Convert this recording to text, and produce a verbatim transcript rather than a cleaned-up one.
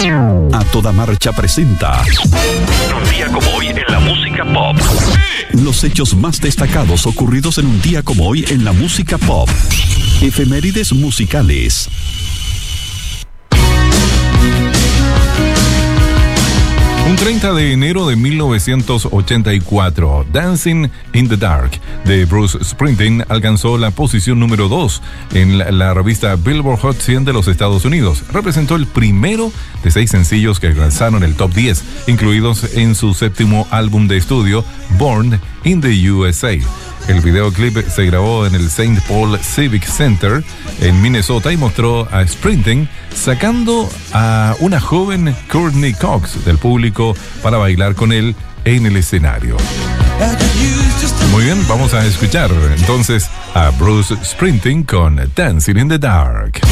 A Toda Marcha presenta Un día como hoy en la música pop. Los hechos más destacados ocurridos en un día como hoy en la música pop. Efemérides musicales. Un treinta de enero de mil novecientos ochenta y cuatro, Dancing in the Dark de Bruce Springsteen alcanzó la posición número dos en la, la revista Billboard Hot cien de los Estados Unidos. Representó el primero de seis sencillos que alcanzaron el top diez, incluidos en su séptimo álbum de estudio, Born in the U S A. El videoclip se grabó en el Saint Paul Civic Center en Minnesota y mostró a Springsteen sacando a una joven Courtney Cox del público para bailar con él en el escenario. Muy bien, vamos a escuchar entonces a Bruce Springsteen con Dancing in the Dark.